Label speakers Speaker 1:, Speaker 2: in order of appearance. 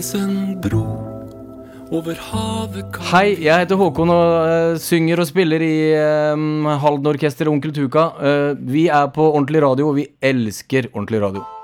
Speaker 1: En bro over havet kan
Speaker 2: Hei, jeg heter Håkon og synger og spiller i Halden Orkester Onkel Tuka. Vi på ordentlig radio, og vi elsker ordentlig radio.